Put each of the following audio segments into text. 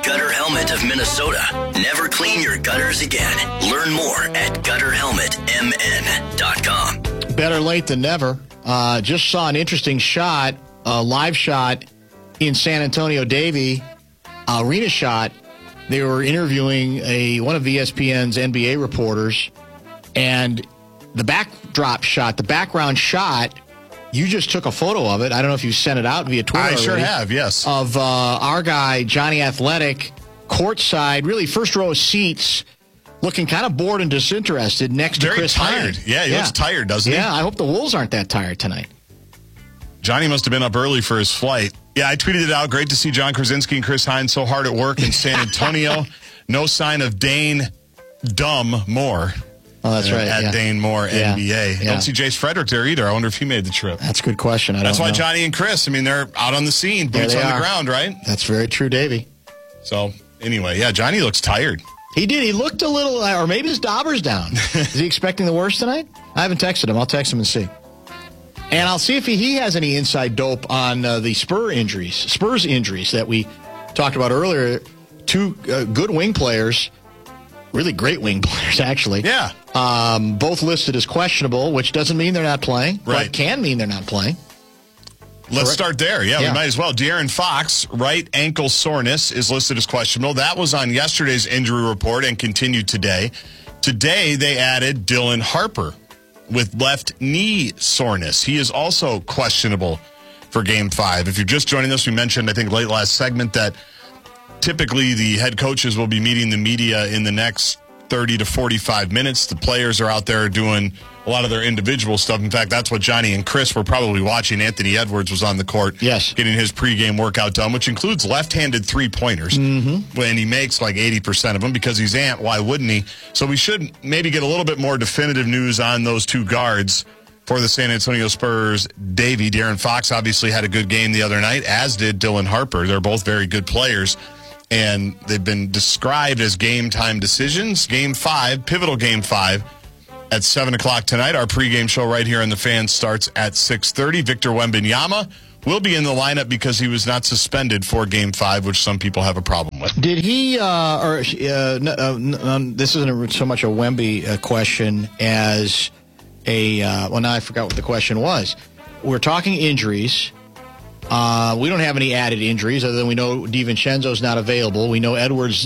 Gutter Helmet of Minnesota. Never clean your gutters again. Learn more at gutterhelmetmn.com. Better late than never. Just saw an interesting shot, a live shot in San Antonio. Davey, arena shot. They were interviewing one of ESPN's NBA reporters, and the backdrop shot, the background shot, you just took a photo of it. I don't know if you sent it out via Twitter. I sure have, yes. Of our guy, Johnny Athletic, courtside, really first row seats, looking kind of bored and disinterested next to Chris tired. Hine. Yeah, he looks tired, doesn't he? Yeah, I hope the Wolves aren't that tired tonight. Johnny must have been up early for his flight. Yeah, I tweeted it out. Great to see John Krasinski and Chris Hine so hard at work in San Antonio. No sign of Dane Dumb Moore. Oh, that's right. At Dane Moore, NBA. Yeah. Don't see Jace Frederick there either. I wonder if he made the trip. That's a good question. That's why Johnny and Chris, they're out on the scene, boots on the ground, right? That's very true, Davey. So, anyway, yeah, Johnny looks tired. He did. He looked a little, or maybe his dauber's down. Is he expecting the worst tonight? I haven't texted him. I'll text him and see. And I'll see if he has any inside dope on the Spurs injuries that we talked about earlier. Two good wing players, really great wing players, actually. Yeah. Both listed as questionable, which doesn't mean they're not playing, right. but can mean they're not playing. Let's start there. Yeah, we might as well. De'Aaron Fox, right ankle soreness, is listed as questionable. That was on yesterday's injury report and continued today. Today, they added Dylan Harper with left knee soreness. He is also questionable for Game 5. If you're just joining us, we mentioned, I think, late last segment that typically the head coaches will be meeting the media in the next 30 to 45 minutes. The players are out there doing a lot of their individual stuff. In fact, that's what Johnny and Chris were probably watching. Anthony Edwards was on the court getting his pregame workout done, which includes left-handed three-pointers. When he makes like 80% of them because he's Ant. Why wouldn't he? So we should maybe get a little bit more definitive news on those two guards for the San Antonio Spurs. Davey, De'Aaron Fox obviously had a good game the other night, as did Dylan Harper. They're both very good players. And they've been described as game-time decisions. Game 5, pivotal Game 5, at 7 o'clock tonight. Our pregame show right here on The Fan starts at 6:30. Victor Wembanyama will be in the lineup because he was not suspended for Game 5, which some people have a problem with. Did he, this isn't so much a Wemby question as well, now I forgot what the question was. We're talking injuries. We don't have any added injuries other than we know DiVincenzo's not available. We know Edwards'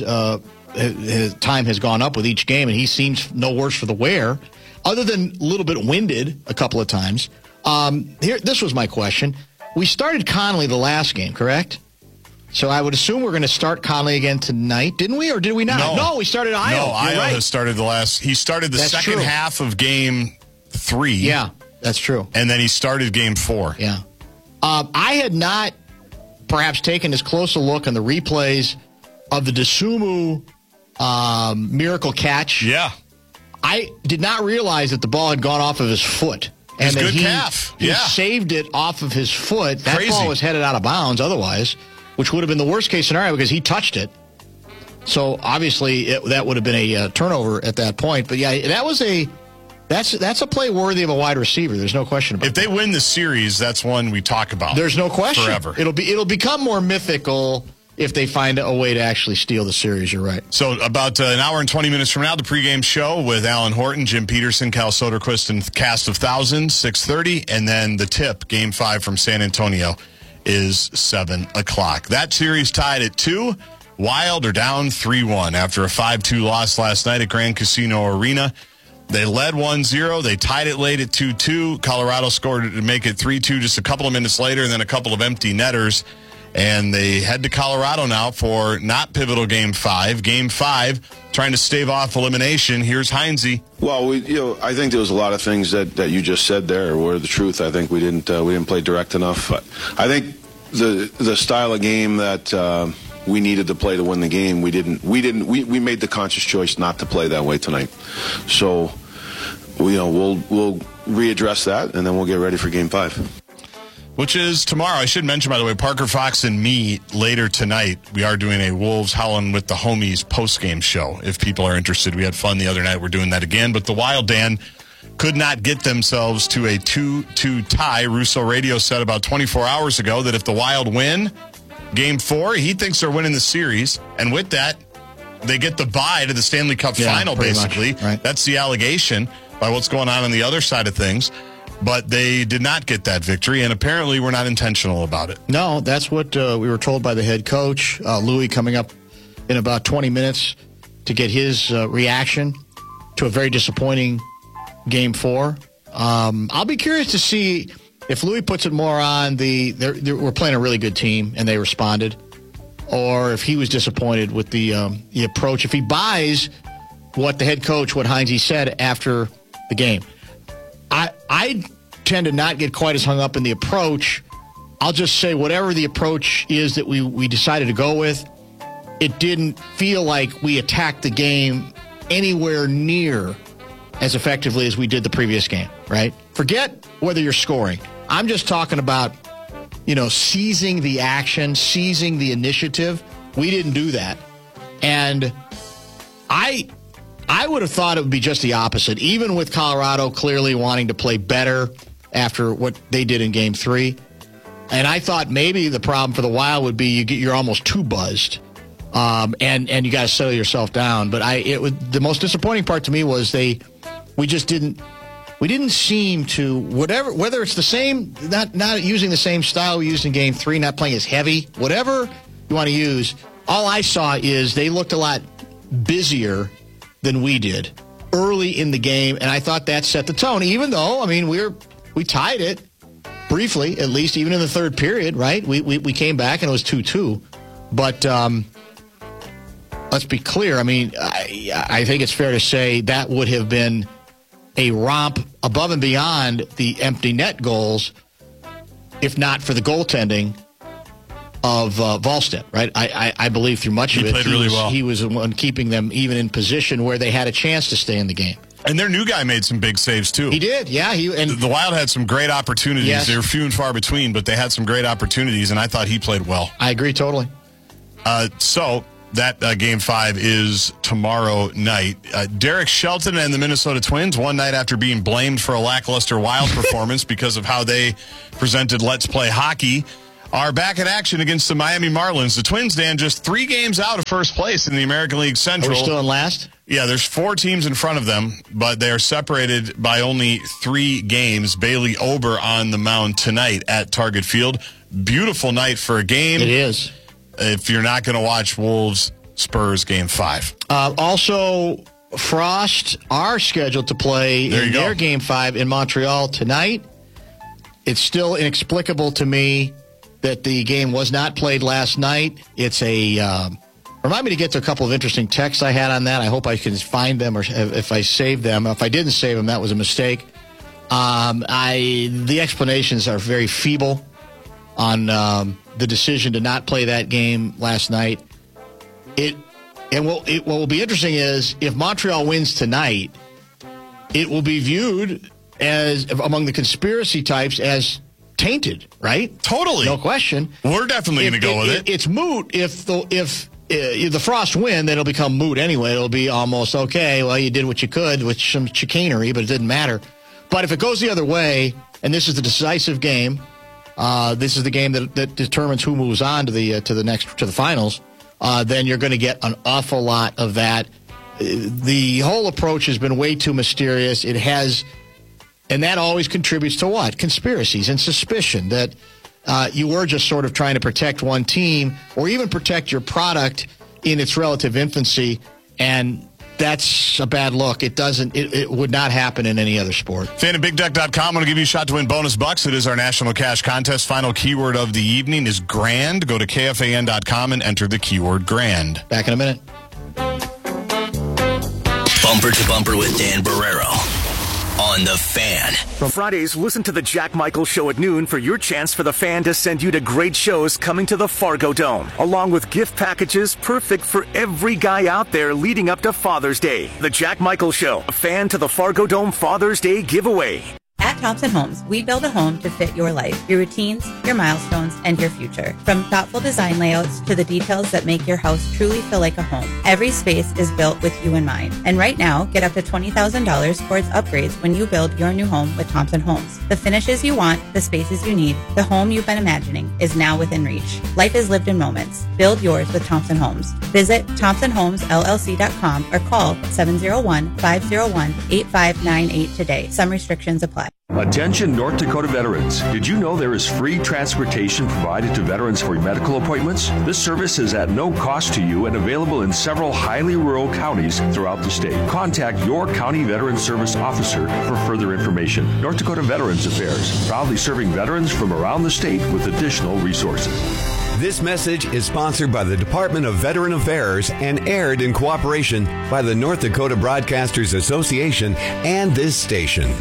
his time has gone up with each game, and he seems no worse for the wear, other than a little bit winded a couple of times. This was my question. We started Conley the last game, correct? So I would assume we're going to start Conley again tonight, didn't we, or did we not? No, we started Ayo. No, Ayo right. has started he started the second half of Game 3. Yeah, that's true. And then he started Game 4. Yeah. I had not perhaps taken as close a look on the replays of the Dosunmu miracle catch. Yeah. I did not realize that the ball had gone off of his foot. And that he saved it off of his foot. That ball was headed out of bounds otherwise, which would have been the worst case scenario because he touched it. So obviously that would have been a turnover at that point. But yeah, that's a play worthy of a wide receiver. There's no question about it. If they win the series, that's one we talk about. There's no question. Forever. It'll become more mythical if they find a way to actually steal the series. You're right. So about an hour and 20 minutes from now, the pregame show with Alan Horton, Jim Peterson, Cal Soderquist, and cast of thousands, 6:30. And then the tip, Game 5 from San Antonio, is 7 o'clock. That series tied at 2. Wild are down 3-1 after a 5-2 loss last night at Grand Casino Arena. They led 1-0. They tied it late at 2-2. Colorado scored to make it 3-2 just a couple of minutes later, and then a couple of empty netters. And they head to Colorado now for not pivotal Game 5. Game 5, trying to stave off elimination. Here's Heinze. Well, I think there was a lot of things that you just said there were the truth. I think we didn't play direct enough. I think the style of game that we needed to play to win the game, we made the conscious choice not to play that way tonight. So, we'll readdress that, and then we'll get ready for Game 5. Which is tomorrow. I should mention, by the way, Parker Fox and me later tonight, we are doing a Wolves Howlin' with the Homies post-game show. If people are interested, we had fun the other night. We're doing that again. But the Wild, Dan, could not get themselves to a 2-2 tie. Russo Radio said about 24 hours ago that if the Wild win, Game 4, he thinks they're winning the series. And with that, they get the bye to the Stanley Cup final, basically. Right. That's the allegation by what's going on the other side of things. But they did not get that victory, and apparently we're not intentional about it. No, that's what we were told by the head coach. Louis coming up in about 20 minutes to get his reaction to a very disappointing Game 4. I'll be curious to see if Louis puts it more on we're playing a really good team, and they responded, or if he was disappointed with the approach, if he buys what the head coach, what Heinze said after the game. I tend to not get quite as hung up in the approach. I'll just say whatever the approach is that we decided to go with, it didn't feel like we attacked the game anywhere near as effectively as we did the previous game, right? Forget whether you're scoring. I'm just talking about, seizing the action, seizing the initiative. We didn't do that. And I would have thought it would be just the opposite, even with Colorado clearly wanting to play better after what they did in Game 3. And I thought maybe the problem for the Wild would be you're almost too buzzed, and you got to settle yourself down. But the most disappointing part to me was we didn't seem to, whether it's the same, not using the same style we used in Game 3, not playing as heavy, whatever you want to use. All I saw is they looked a lot busier than we did early in the game, and I thought that set the tone, even though, we tied it briefly, at least, even in the third period, right? We came back, and it was 2-2. But let's be clear. I think it's fair to say that would have been a romp above and beyond the empty net goals, if not for the goaltending of Wallstedt, right? I believe through much of it, he played really well. He was the one keeping them even in position where they had a chance to stay in the game. And their new guy made some big saves, too. He did, yeah. The Wild had some great opportunities. Yes. They were few and far between, but they had some great opportunities, and I thought he played well. I agree totally. So that Game 5 is tomorrow night. Derek Shelton and the Minnesota Twins, one night after being blamed for a lackluster Wild performance because of how they presented Let's Play Hockey, are back in action against the Miami Marlins. The Twins, Dan, just 3 games out of first place in the American League Central. Are we still in last? Yeah, there's 4 teams in front of them, but they are separated by only 3 games. Bailey Ober on the mound tonight at Target Field. Beautiful night for a game. It is. If you're not going to watch Wolves-Spurs Game 5. Also, Frost are scheduled to play in their Game 5 in Montreal tonight. It's still inexplicable to me that the game was not played last night. It's remind me to get to a couple of interesting texts I had on that. I hope I can find them, or if I saved them. If I didn't save them, that was a mistake. The explanations are very feeble on the decision to not play that game last night. What will be interesting is if Montreal wins tonight, it will be viewed as, among the conspiracy types, as tainted, right? Totally. No question. We're definitely going to go with it. It's moot if the Frost win, then it'll become moot anyway. It'll be almost, okay, well, you did what you could with some chicanery, but it didn't matter. But if it goes the other way, and this is the decisive game, this is the game that determines who moves on to the finals, then you're going to get an awful lot of that. The whole approach has been way too mysterious. It has. And that always contributes to what? Conspiracies and suspicion that you were just sort of trying to protect one team or even protect your product in its relative infancy. And that's a bad look. It would not happen in any other sport. Fan at BigDeck.com. I'm going to give you a shot to win bonus bucks. It is our national cash contest. Final keyword of the evening is grand. Go to KFAN.com and enter the keyword grand. Back in a minute. Bumper to Bumper with Dan Barrero on The Fan. From Fridays, listen to the Jack Michael Show at noon for your chance for the Fan to send you to great shows coming to the Fargo Dome, along with gift packages perfect for every guy out there leading up to Father's Day. The Jack Michael Show, a Fan to the Fargo Dome Father's Day giveaway. At Thompson Homes, we build a home to fit your life, your routines, your milestones, and your future. From thoughtful design layouts to the details that make your house truly feel like a home, every space is built with you in mind. And right now, get up to $20,000 towards upgrades when you build your new home with Thompson Homes. The finishes you want, the spaces you need, the home you've been imagining is now within reach. Life is lived in moments. Build yours with Thompson Homes. Visit ThompsonHomesLLC.com or call 701-501-8598 today. Some restrictions apply. Attention North Dakota veterans. Did you know there is free transportation provided to veterans for medical appointments? This service is at no cost to you and available in several highly rural counties throughout the state. Contact your county veteran service officer for further information. North Dakota Veterans Affairs, proudly serving veterans from around the state with additional resources. This message is sponsored by the Department of Veteran Affairs and aired in cooperation by the North Dakota Broadcasters Association and this station.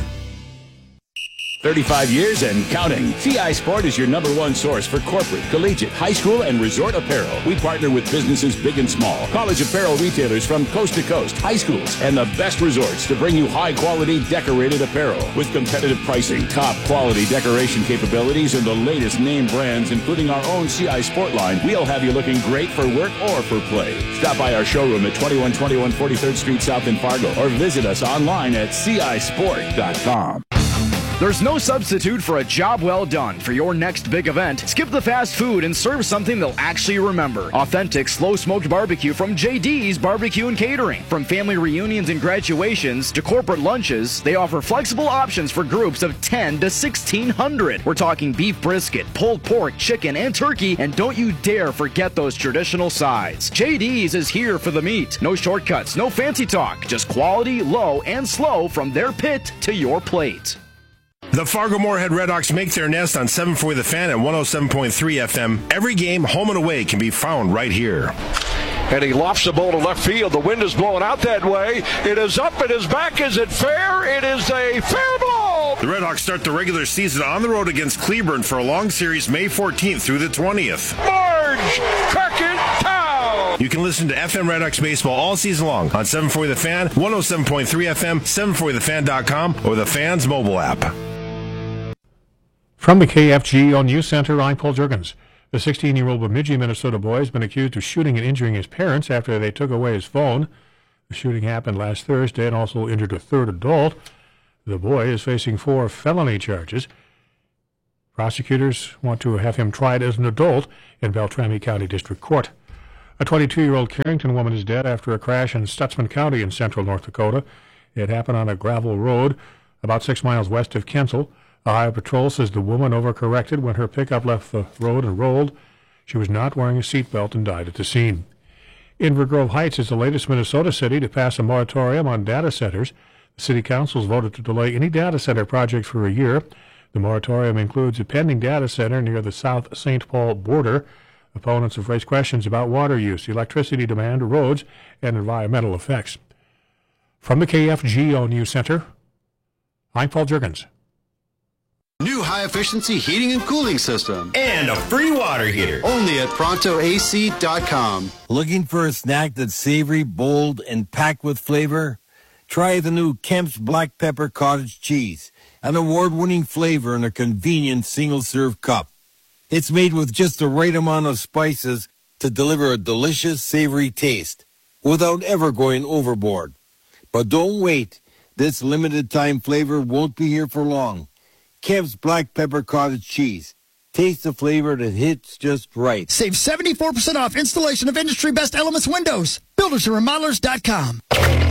35 years and counting. CI Sport is your #1 source for corporate, collegiate, high school, and resort apparel. We partner with businesses big and small, college apparel retailers from coast to coast, high schools, and the best resorts to bring you high-quality decorated apparel. With competitive pricing, top-quality decoration capabilities, and the latest name brands, including our own CI Sport line, we'll have you looking great for work or for play. Stop by our showroom at 2121 43rd Street South in Fargo, or visit us online at cisport.com. There's no substitute for a job well done. For your next big event, skip the fast food and serve something they'll actually remember. Authentic slow-smoked barbecue from JD's Barbecue and Catering. From family reunions and graduations to corporate lunches, they offer flexible options for groups of 10 to 1,600. We're talking beef brisket, pulled pork, chicken, and turkey, and don't you dare forget those traditional sides. JD's is here for the meat. No shortcuts, no fancy talk, just quality, low, and slow from their pit to your plate. The Fargo-Moorhead Redhawks make their nest on 740 The Fan at 107.3 FM. Every game, home and away, can be found right here. And he lofts the ball to left field. The wind is blowing out that way. It is up, it is back. Is it fair? It is a fair ball. The Redhawks start the regular season on the road against Cleburne for a long series May 14th through the 20th. Marge Crockett-Town. You can listen to FM Redhawks baseball all season long on 740 The Fan, 107.3 FM, 740thefan.com, or the Fan's mobile app. From the KFGO News Center, I'm Paul Juergens. The 16-year-old Bemidji, Minnesota boy has been accused of shooting and injuring his parents after they took away his phone. The shooting happened last Thursday and also injured a third adult. The boy is facing 4 felony charges. Prosecutors want to have him tried as an adult in Beltrami County District Court. A 22-year-old Carrington woman is dead after a crash in Stutzman County in central North Dakota. It happened on a gravel road about 6 miles west of Kensel. Ohio Patrol says the woman overcorrected when her pickup left the road and rolled. She was not wearing a seatbelt and died at the scene. Inver Grove Heights is the latest Minnesota city to pass a moratorium on data centers. The city councils voted to delay any data center projects for a year. The moratorium includes a pending data center near the South St. Paul border. Opponents have raised questions about water use, electricity demand, roads, and environmental effects. From the KFGO News Center, I'm Paul Juergens. New high-efficiency heating and cooling system. And a free water heater. Only at ProntoAC.com. Looking for a snack that's savory, bold, and packed with flavor? Try the new Kemp's Black Pepper Cottage Cheese, an award-winning flavor in a convenient single-serve cup. It's made with just the right amount of spices to deliver a delicious, savory taste without ever going overboard. But don't wait. This limited-time flavor won't be here for long. Kemp's Black Pepper Cottage Cheese. Taste the flavor that hits just right. Save 74% off installation of industry best Elements windows. Buildersandremodelers.com.